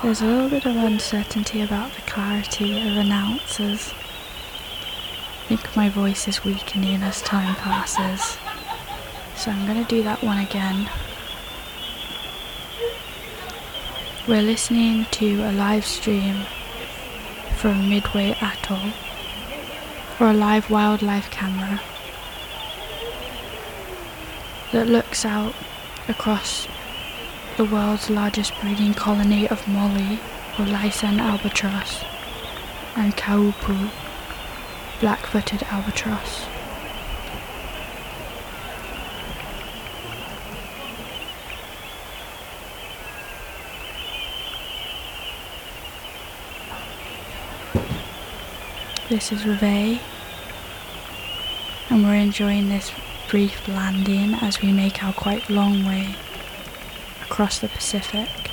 There's a little bit of uncertainty about the clarity of announcers. I think my voice is weakening as time passes, so I'm going to do that one again. We're listening to a live stream from Midway Atoll, or a live wildlife camera that looks out across the world's largest breeding colony of Molly, or Lysan albatross, and Kaupu, black-footed albatross. This is Reveille, and we're enjoying this brief landing as we make our quite long way across the Pacific.